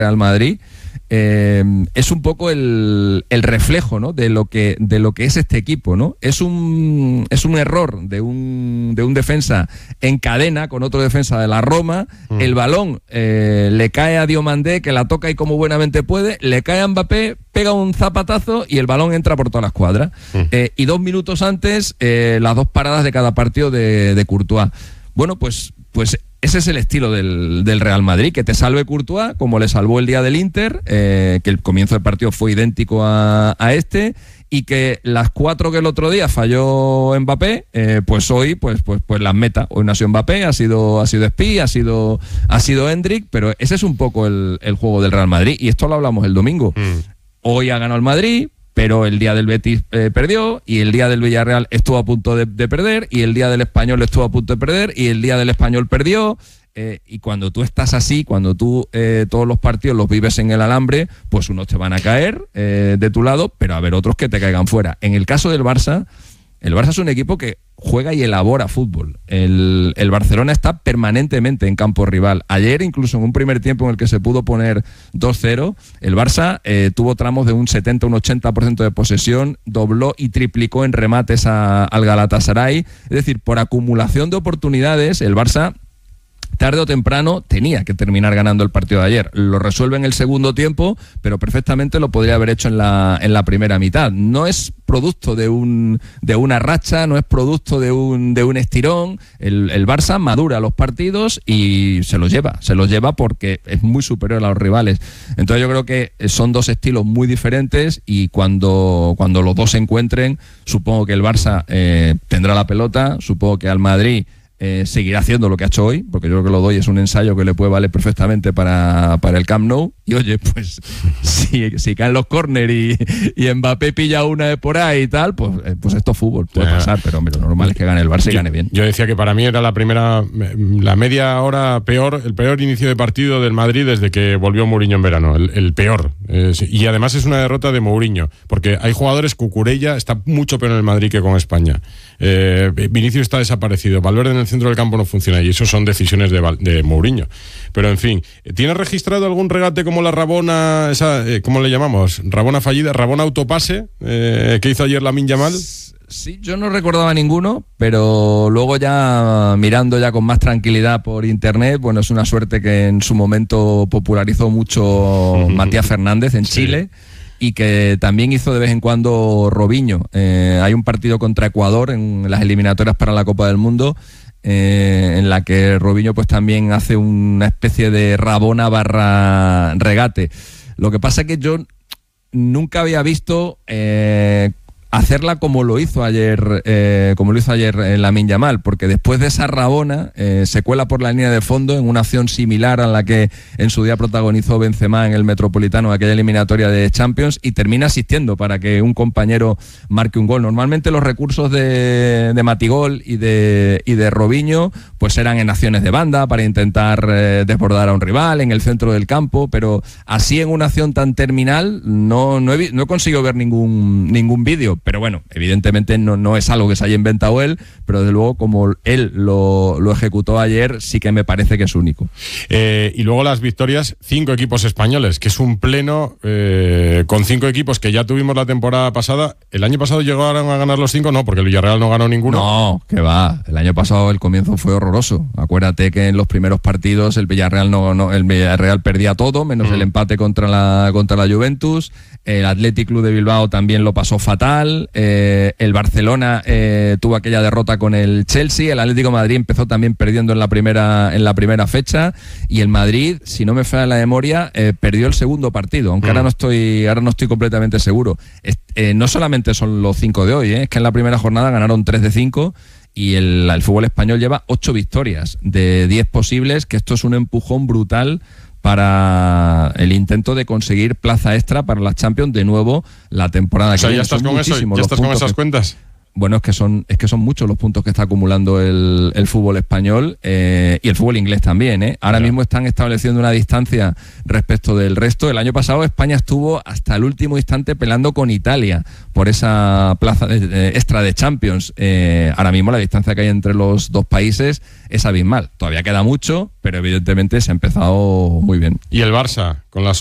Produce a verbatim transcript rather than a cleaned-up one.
Real Madrid, eh, es un poco el, el reflejo, ¿no?, de lo que de lo que es este equipo, ¿no? Es un es un error de un de un defensa en cadena con otro defensa de la Roma. Mm. El balón eh, le cae a Diomandé, que la toca y como buenamente puede, le cae a Mbappé, pega un zapatazo y el balón entra por toda la escuadra. Mm. Eh, y dos minutos antes, eh, las dos paradas de cada partido de, de Courtois. Bueno, pues pues ese es el estilo del, del Real Madrid, que te salve Courtois, como le salvó el día del Inter, eh, que el comienzo del partido fue idéntico a, a este, y que las cuatro que el otro día falló Mbappé, eh, pues hoy pues pues pues las meta. Hoy no ha sido Mbappé, ha sido ha sido Spi, ha sido ha sido Endrick, pero ese es un poco el, el juego del Real Madrid, y esto lo hablamos el domingo. Mm. Hoy ha ganado el Madrid, pero el día del Betis eh, perdió, y el día del Villarreal estuvo a punto de, de perder, y el día del Español estuvo a punto de perder, y el día del Español perdió. Eh, y cuando tú estás así, cuando tú eh, todos los partidos los vives en el alambre, pues unos te van a caer eh, de tu lado, pero a haber otros que te caigan fuera. En el caso del Barça, el Barça es un equipo que juega y elabora fútbol. El, el Barcelona está permanentemente en campo rival. Ayer, incluso en un primer tiempo en el que se pudo poner dos cero, el Barça eh, tuvo tramos de un setenta, un ochenta por ciento de posesión, dobló y triplicó en remates a, al Galatasaray. Es decir, por acumulación de oportunidades, el Barça tarde o temprano tenía que terminar ganando el partido de ayer. Lo resuelve en el segundo tiempo, pero perfectamente lo podría haber hecho en la en la primera mitad. No es producto de un de una racha, no es producto de un de un estirón. El, el Barça madura los partidos y se los lleva, se los lleva porque es muy superior a los rivales. Entonces yo creo que son dos estilos muy diferentes, y cuando cuando los dos se encuentren, supongo que el Barça eh, tendrá la pelota, supongo que al Madrid Eh, seguirá haciendo lo que ha hecho hoy, porque yo creo que lo doy es un ensayo que le puede valer perfectamente para, para el Camp Nou. Y oye, pues si, si caen los córner y, y Mbappé pilla una de por ahí y tal, pues, pues esto es fútbol, puede ah. pasar, pero hombre, lo normal es que gane el Barça y yo, gane bien. Yo decía que para mí era la primera, la media hora peor, el peor inicio de partido del Madrid desde que volvió Mourinho en verano, el, el peor. Eh, sí, y además es una derrota de Mourinho, porque hay jugadores, Cucurella está mucho peor en el Madrid que con España. Eh, Vinicius está desaparecido, Valverde en el centro del campo no funciona, y eso son decisiones de, de Mourinho. Pero en fin, ¿tienes registrado algún regate como la Rabona, esa, eh, ¿cómo le llamamos? Rabona fallida, Rabona autopase, eh, que hizo ayer Lamine Yamal? Sí, yo no recordaba ninguno, pero luego ya mirando ya con más tranquilidad por internet, bueno, es una suerte que en su momento popularizó mucho Matías Fernández en Chile. Sí. Y que también hizo de vez en cuando Robinho. Eh, hay un partido contra Ecuador en las eliminatorias para la Copa del Mundo, eh, en la que Robinho pues también hace una especie de Rabona barra regate. Lo que pasa es que yo nunca había visto eh, hacerla como lo hizo ayer, eh, como lo hizo ayer Lamine Yamal, porque después de esa Rabona eh, se cuela por la línea de fondo en una acción similar a la que en su día protagonizó Benzema en el Metropolitano, aquella eliminatoria de Champions, y termina asistiendo para que un compañero marque un gol. Normalmente los recursos de, de Matigol y de, y de Robinho pues eran en acciones de banda para intentar eh, desbordar a un rival en el centro del campo, pero así en una acción tan terminal no, no he, no he conseguido ver ningún, ningún vídeo. Pero bueno, evidentemente no, no es algo que se haya inventado él, pero desde luego como él lo, lo ejecutó ayer, sí que me parece que es único. Eh, y luego las victorias, cinco equipos españoles, que es un pleno eh, con cinco equipos que ya tuvimos la temporada pasada. ¿El año pasado llegaron a ganar los cinco? No, porque el Villarreal no ganó ninguno. No, que va. El año pasado el comienzo fue horroroso. Acuérdate que en los primeros partidos el Villarreal no, no el Villarreal perdía todo, menos mm. el empate contra la, contra la Juventus. El Athletic Club de Bilbao también lo pasó fatal. Eh, el Barcelona eh, tuvo aquella derrota con el Chelsea. El Atlético de Madrid empezó también perdiendo en la primera en la primera fecha, y el Madrid, si no me falla la memoria, eh, perdió el segundo partido, aunque mm. ahora no estoy ahora no estoy completamente seguro. Es, eh, no solamente son los cinco de hoy, eh, es que en la primera jornada ganaron tres de cinco. Y el, el fútbol español lleva ocho victorias de diez posibles, que esto es un empujón brutal para el intento de conseguir plaza extra para la Champions de nuevo la temporada que viene. O sea, ¿ya estás Son con eso? ¿Ya estás con esas que... cuentas? Bueno, es que son es que son muchos los puntos que está acumulando el, el fútbol español eh, y el fútbol inglés también. ¿eh? Ahora claro. mismo están estableciendo una distancia respecto del resto. El año pasado España estuvo hasta el último instante peleando con Italia por esa plaza de, de, extra de Champions. Eh, ahora mismo la distancia que hay entre los dos países es abismal. Todavía queda mucho, pero evidentemente se ha empezado muy bien. Y el Barça, con la